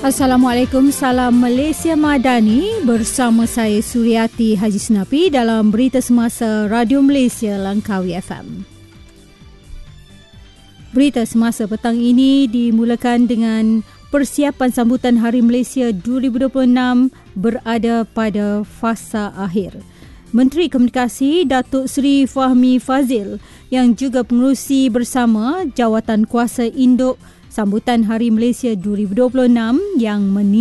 Assalamualaikum, salam Malaysia Madani. Bersama saya Suryati Haji Senapi dalam Berita Semasa Radio Malaysia Langkawi FM. Berita Semasa petang ini dimulakan dengan persiapan sambutan Hari Malaysia 2026 berada pada fasa akhir. Menteri Komunikasi Datuk Seri Fahmi Fadzil yang juga pengerusi bersama Jawatan Kuasa Induk Sambutan Hari Malaysia 2026 yang